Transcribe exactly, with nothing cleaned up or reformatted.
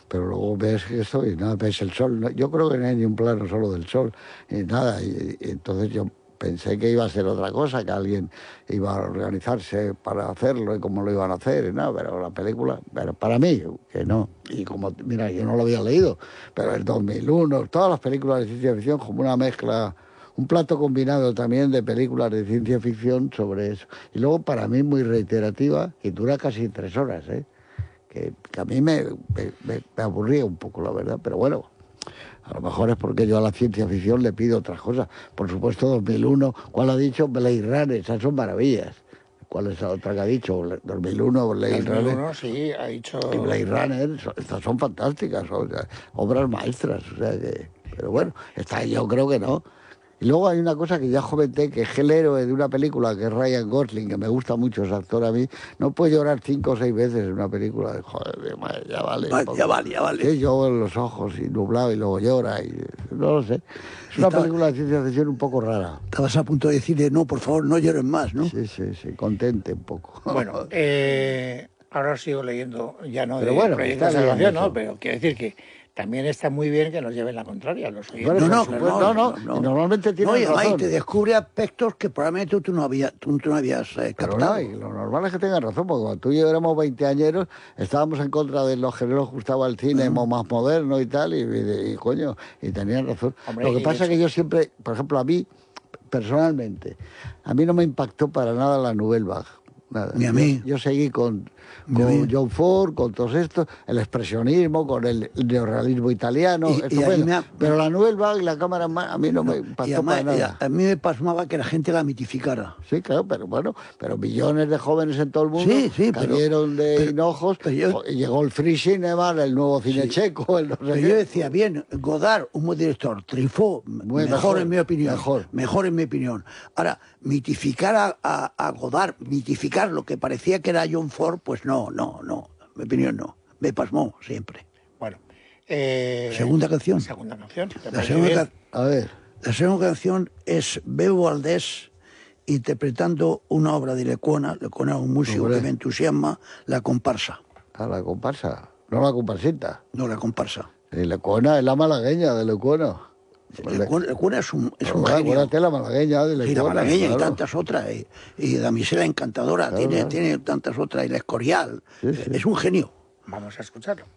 pero luego ves esto y nada, ves el sol. No, yo creo que no hay ni un plano solo del sol, y nada, y, y entonces yo pensé que iba a ser otra cosa, que alguien iba a organizarse para hacerlo y cómo lo iban a hacer, y nada, pero la película, pero para mí, que no. Y como, mira, yo no lo había leído, pero el dos mil uno, todas las películas de ciencia ficción como una mezcla, un plato combinado también de películas de ciencia ficción sobre eso. Y luego para mí muy reiterativa, y dura casi tres horas, ¿eh? Que, que a mí me, me, me aburría un poco, la verdad, pero bueno. A lo mejor es porque yo a la ciencia ficción le pido otras cosas. Por supuesto, dos mil uno, ¿cuál ha dicho? Blade Runner, esas son maravillas. ¿Cuál es la otra que ha dicho? dos mil uno, Blade dos mil uno, Runner. sí, ha dicho... Y Blade Runner, estas son fantásticas, son, o sea, obras maestras. O sea que, pero bueno, esta yo creo que no. Y luego hay una cosa que ya comenté, que es el héroe de una película, que es Ryan Gosling, que me gusta mucho ese actor a mí. No puede llorar cinco o seis veces en una película. Joder, madre, ya vale. Vale, ya vale, ya vale. Sí, yo en los ojos y nublado y luego llora. Y, no lo sé. Es una Está, película de ciencia ficción un poco rara. Estabas a punto de decirle, no, por favor, no llores más, ¿no? Sí, sí, sí, contente un poco. Bueno, eh, ahora sigo leyendo, ya no pero de bueno, Proyecto está bien Salvación, eso. ¿no? Pero quiero decir que también está muy bien que nos lleven la contraria los oyentes. Bueno, No, no, por no, supuesto, no, no, no, no. y normalmente tiene No, y además razón. te descubre aspectos que probablemente tú no habías, tú, tú no habías eh, Pero captado. no, y lo normal es que tengan razón, porque cuando tú y yo éramos veinteañeros, estábamos en contra de los que no nos gustaba el cine Uh-huh. más moderno y tal, y, y, y, coño, y tenían razón. Hombre, lo que y pasa es que yo siempre, por ejemplo, a mí, personalmente, a mí no me impactó para nada la Nouvelle Vague. Nada. Ni a mí. Yo, yo seguí con, Ni a con mí. John Ford, con todos estos, el expresionismo, con el, el neorrealismo italiano, Y- y a mí estupendo. me ha- Pero la Nouvelle Vague y la cámara ma- a mí no, me No, impactó y además, para nada. a, a mí me pasmaba que la gente la mitificara. Sí, claro, pero bueno, pero millones de jóvenes en todo el mundo Sí, sí, pero- cayeron de pero- hinojos, pero yo- jo- y llegó el Free Cinema, el nuevo cine Sí. checo, el no sé Pero qué. yo decía, bien, Godard, un buen director, Truffaut, Muy mejor, mejor, en mi opinión. mejor. Mejor en mi opinión. Ahora, mitificar a, a, a Godard, mitificar lo que parecía que era John Ford, pues no, no, no. En mi opinión no. Me pasmó siempre. Bueno. Eh, Segunda canción. Segunda canción. ¿te La parece segunda, bien? ca- A ver, la segunda canción es Bebo Valdés interpretando una obra de Lecuona. Lecuona es un músico Hombre. que me entusiasma, La comparsa. a la comparsa, no la comparsita. No, La comparsa. Y Lecuona es la malagueña de Lecuona. Lecuona, Lecuona es un, es un Bueno, genio. acuérdate la malagueña de Lecuona. Y la malagueña y claro. tantas otras. Y, y Damisela Encantadora Claro, tiene, claro. tiene tantas otras. Y la Escorial. Sí, sí. Es un genio. Vamos a escucharlo.